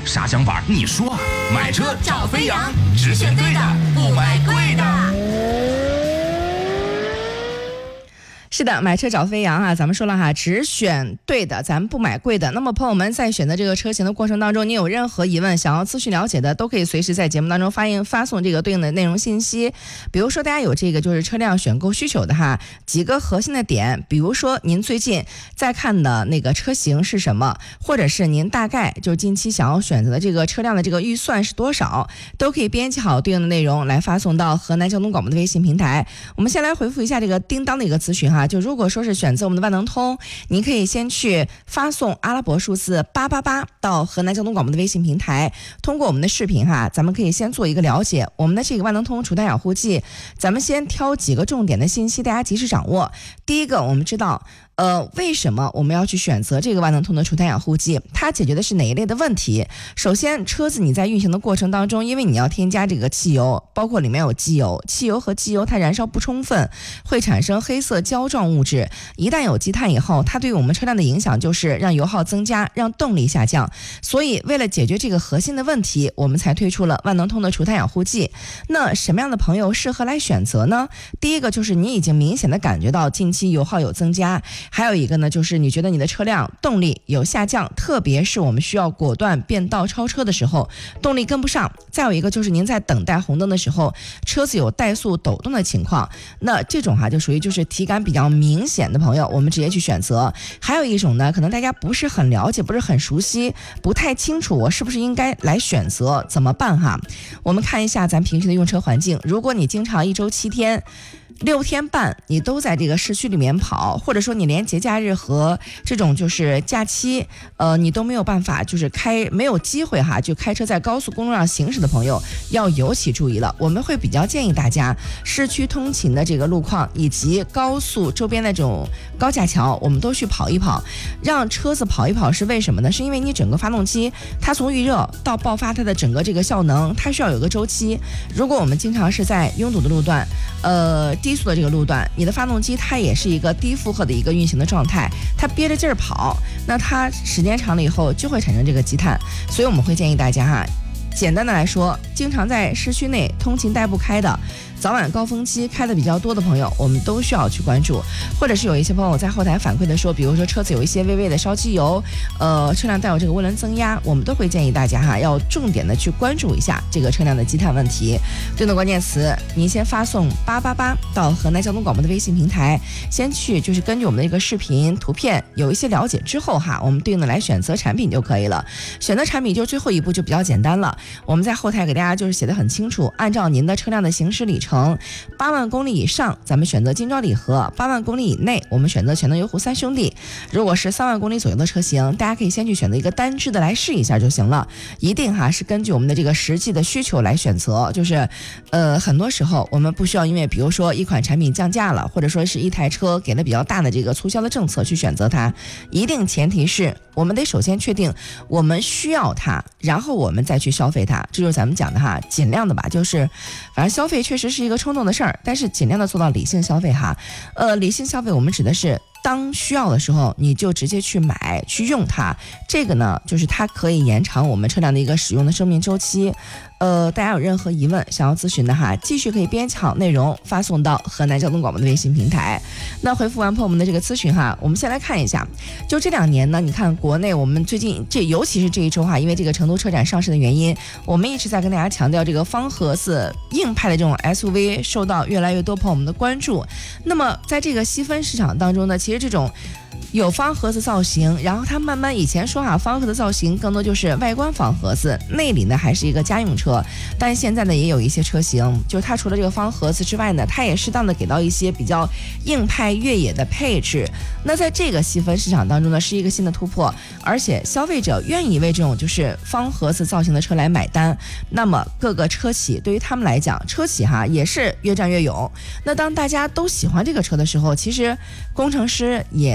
啥想法？你说。买车找飞扬，只选对的，不买贵的。 是的，买车找飞扬啊，咱们说了哈，只选对的，咱们不买贵的。那么朋友们在选择这个车型的过程当中，你有任何疑问想要咨询了解的，都可以随时在节目当中发送这个对应的内容信息。比如说大家有这个就是车辆选购需求的哈，几个核心的点，比如说您最近在看的那个车型是什么，或者是您大概就是近期想要选择的这个车辆的这个预算是多少，都可以编辑好对应的内容来发送到河南交通广播的微信平台。我们先来回复一下这个叮当的一个咨询哈，就如果说是选择我们的万能通，您可以先去发送阿拉伯数字888到河南交通广播的微信平台，通过我们的视频哈，咱们可以先做一个了解我们的这个万能通除碳养护剂，咱们先挑几个重点的信息，大家及时掌握。第一个，我们知道为什么我们要去选择这个万能通的除碳养护剂？它解决的是哪一类的问题？首先，车子你在运行的过程当中，因为你要添加这个汽油，包括里面有机油，汽油和机油它燃烧不充分，会产生黑色胶状物质。一旦有积碳以后，它对于我们车辆的影响就是让油耗增加，让动力下降。所以，为了解决这个核心的问题，我们才推出了万能通的除碳养护剂。那什么样的朋友适合来选择呢？第一个就是你已经明显的感觉到近期油耗有增加。还有一个呢，就是你觉得你的车辆动力有下降，特别是我们需要果断变道超车的时候，动力跟不上。再有一个就是您在等待红灯的时候，车子有怠速抖动的情况，那这种就属于就是体感比较明显的朋友，我们直接去选择。还有一种呢，可能大家不是很了解，不是很熟悉，不太清楚我是不是应该来选择，怎么办哈？我们看一下咱平时的用车环境，如果你经常1周7天6天半你都在这个市区里面跑，或者说你连节假日和这种就是假期你都没有办法就是没有机会哈就开车在高速公路上行驶的朋友要尤其注意了。我们会比较建议大家市区通勤的这个路况以及高速周边的这种高架桥我们都去跑一跑，让车子跑一跑是为什么呢？是因为你整个发动机它从预热到爆发它的整个这个效能它需要有个周期。如果我们经常是在拥堵的路段低速的这个路段，你的发动机它也是一个低负荷的一个运行的状态，它憋着劲儿跑，那它时间长了以后就会产生这个积碳。所以我们会建议大家简单的来说，经常在市区内通勤代步开的，早晚高峰期开的比较多的朋友，我们都需要去关注。或者是有一些朋友在后台反馈的说，比如说车子有一些微微的烧机油，车辆带有这个涡轮增压，我们都会建议大家要重点的去关注一下这个车辆的积碳问题。对应的关键词，您先发送888到河南交通广播的微信平台，先去就是根据我们的一个视频图片有一些了解之后我们对应的来选择产品就可以了。选择产品就最后一步就比较简单了，我们在后台给大家就是写的很清楚，按照您的车辆的行驶里程，8万公里以上咱们选择金砖礼盒，8万公里以内我们选择全能优护3兄弟。如果是3万公里左右的车型，大家可以先去选择一个单支的来试一下就行了。一定是根据我们的这个实际的需求来选择，就是很多时候我们不需要因为比如说一款产品降价了，或者说是一台车给了比较大的这个促销的政策去选择它，一定前提是我们得首先确定我们需要它，然后我们再去消费它。这就是咱们讲的尽量的吧，就是反正消费确实是一个冲动的事儿，但是尽量的做到理性消费理性消费我们指的是当需要的时候你就直接去买去用它，这个呢就是它可以延长我们车辆的一个使用的生命周期。大家有任何疑问想要咨询的继续可以编辑好内容发送到河南交通广播的微信平台。那回复完朋友们的这个咨询我们先来看一下，就这2年呢，你看国内我们最近尤其是这一周因为这个成都车展上市的原因，我们一直在跟大家强调这个方盒子硬派的这种 SUV 受到越来越多朋友们的关注。那么在这个细分市场当中呢，其实这种有方盒子造型，然后它慢慢以前说方盒子造型更多就是外观方盒子，内里呢还是一个家用车，但现在呢也有一些车型，就是它除了这个方盒子之外呢，它也适当的给到一些比较硬派越野的配置。那在这个细分市场当中呢，是一个新的突破，而且消费者愿意为这种就是方盒子造型的车来买单。那么各个车企对于他们来讲，车企也是越战越勇。那当大家都喜欢这个车的时候，其实工程师也在评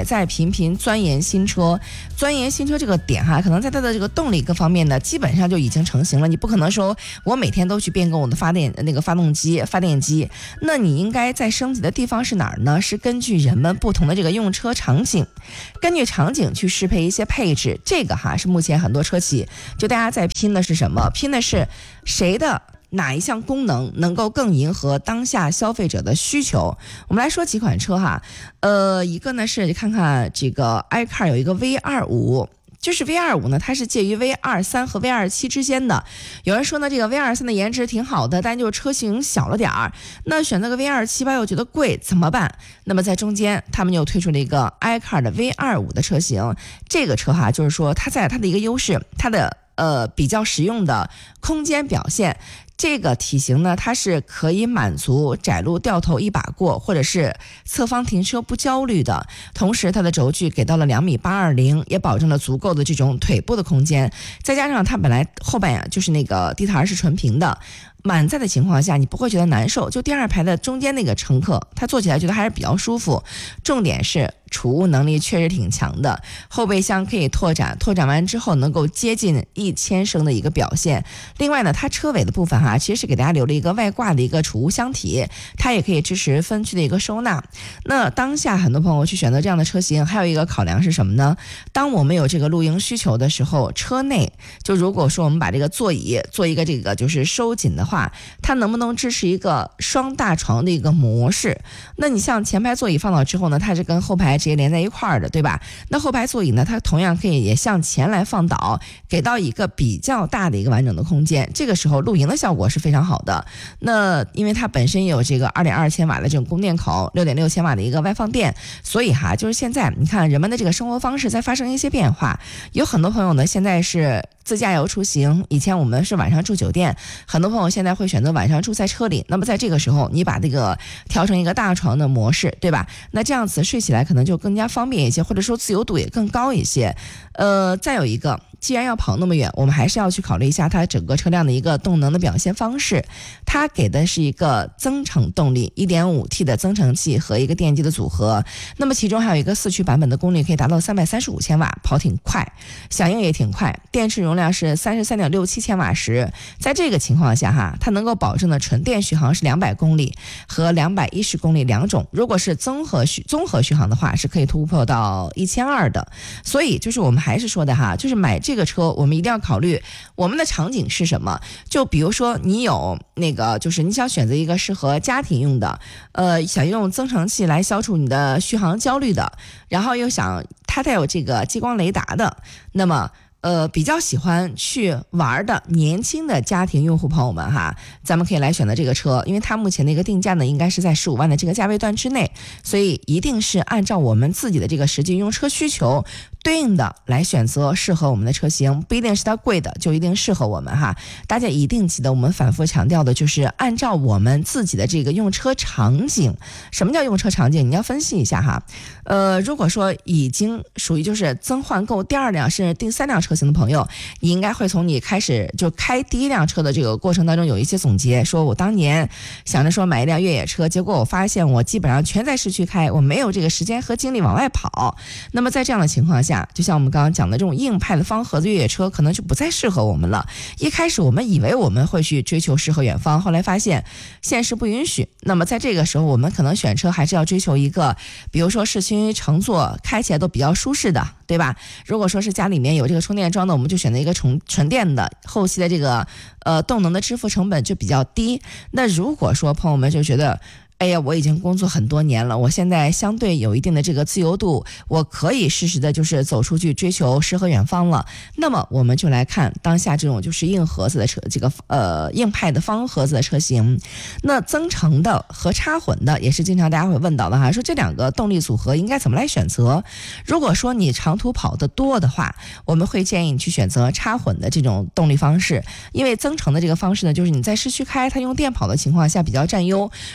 频频钻研新车，这个点哈，可能在它的这个动力各方面呢，基本上就已经成型了。你不可能说我每天都去变更我的发电机，那你应该在升级的地方是哪儿呢？是根据人们不同的这个用车场景，根据场景去适配一些配置。这个哈是目前很多车企就大家在拼的是什么？拼的是谁的哪一项功能能够更迎合当下消费者的需求。我们来说几款车哈，一个呢是看看这个 iCar 有一个 V25，就是 V25 呢，它是介于 V23 和 V27 之间的。有人说呢，这个 V23 的颜值挺好的，但就是车型小了点儿。那选择个 V27吧又觉得贵，怎么办？那么在中间，他们又推出了一个 iCar 的 V25 的车型。这个车哈，就是说它在它的一个优势，它的比较实用的空间表现。这个体型呢，它是可以满足窄路掉头一把过，或者是侧方停车不焦虑的。同时，它的轴距给到了2.820米，也保证了足够的这种腿部的空间。再加上它本来后半呀就是那个地台是纯平的。满载的情况下，你不会觉得难受。就第二排的中间那个乘客，他坐起来觉得还是比较舒服。重点是储物能力确实挺强的，后备箱可以拓展完之后能够接近1000升的一个表现。另外呢，它车尾的部分哈，其实是给大家留了一个外挂的一个储物箱体，它也可以支持分区的一个收纳。那当下很多朋友去选择这样的车型，还有一个考量是什么呢？当我们有这个露营需求的时候，车内就如果说我们把这个座椅做一个这个就是收紧的话，它能不能支持一个双大床的一个模式？那你像前排座椅放倒之后呢，它是跟后排直接连在一块儿的，对吧？那后排座椅呢，它同样可以也向前来放倒，给到一个比较大的一个完整的空间。这个时候露营的效果是非常好的。那因为它本身也有这个2.2千瓦的这种供电口，6.6千瓦的一个外放电，所以哈，就是现在你看人们的这个生活方式在发生一些变化。有很多朋友呢，现在是自驾游出行，以前我们是晚上住酒店，很多朋友现在会选择晚上住在车里。那么在这个时候，你把这个调成一个大床的模式，对吧？那这样子睡起来可能就更加方便一些，或者说自由度也更高一些。再有一个，既然要跑那么远，我们还是要去考虑一下它整个车辆的一个动能的表现方式。它给的是一个增程动力 1.5T 的增程器和一个电机的组合。那么其中还有一个4驱版本的功率可以达到335千瓦，跑挺快，响应也挺快，电池容量是33.67千瓦时。在这个情况下哈，它能够保证的纯电续航是200公里和210公里两种。如果是综合续航的话，是可以突破到1200的。所以就是我们还是说的哈，就是买这个车我们一定要考虑我们的场景是什么。就比如说你有那个就是你想选择一个适合家庭用的，想用增程器来消除你的续航焦虑的，然后又想它带有这个激光雷达的，那么比较喜欢去玩的年轻的家庭用户朋友们哈，咱们可以来选择这个车，因为它目前的一个定价呢，应该是在15万的这个价位段之内，所以一定是按照我们自己的这个实际用车需求对应的来选择适合我们的车型，不一定是它贵的就一定适合我们哈。大家一定记得我们反复强调的就是按照我们自己的这个用车场景。什么叫用车场景？你要分析一下哈。如果说已经属于就是增换购第2辆甚至第3辆车型的朋友，你应该会从你开始就开第1辆车的这个过程当中有一些总结，说我当年想着说买一辆越野车，结果我发现我基本上全在市区开，我没有这个时间和精力往外跑。那么在这样的情况下，就像我们刚刚讲的这种硬派的方盒子越野车可能就不再适合我们了。一开始我们以为我们会去追求诗和远方，后来发现现实不允许。那么在这个时候我们可能选车还是要追求一个比如说市区乘坐开起来都比较舒适的，对吧？如果说是家里面有这个充电桩的，我们就选择一个纯电的，后期的这个动能的支付成本就比较低。那如果说朋友们就觉得哎呀，我已经工作很多年了，我现在相对有一定的这个自由度，我可以适时的就是走出去追求诗和远方了。那么我们就来看当下这种就是硬盒子的车，这个硬派的方盒子的车型。那增程的和插混的也是经常大家会问到的哈，说这两个动力组合应该怎么来选择？如果说你长途跑得多的话，我们会建议你去选择插混的这种动力方式，因为增程的这个方式呢，就是你在市区开，它用电跑的情况下比较占优。如果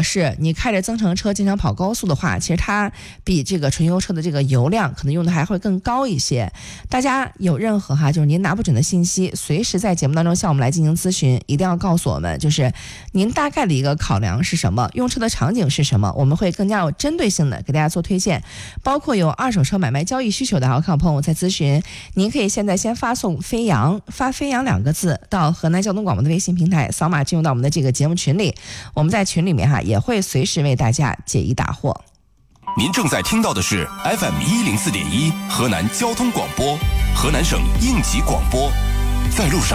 是你开着增程车经常跑高速的话，其实它比这个纯油车的这个油量可能用的还会更高一些。大家有任何就是您拿不准的信息，随时在节目当中向我们来进行咨询，一定要告诉我们，就是您大概的一个考量是什么，用车的场景是什么，我们会更加有针对性的给大家做推荐。包括有二手车买卖交易需求的看朋友在咨询，您可以现在先发送飞扬，发飞扬2个字到河南交通广播的微信平台，扫码进入到我们的这个节目群里，我们在群里面也会随时为大家解疑答惑。 您正在听到的是 FM104.1 河南交通广播，河南省应急广播，在路上